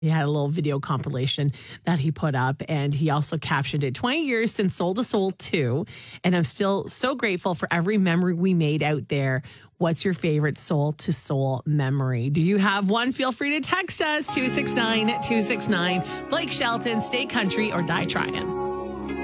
He had a little video compilation that he put up, and he also captioned it 20 years since Soul to Soul 2. And I'm still so grateful for every memory we made out there. What's your favorite Soul to Soul memory? Do you have one? Feel free to text us 269 269. Blake Shelton, stay country or die trying.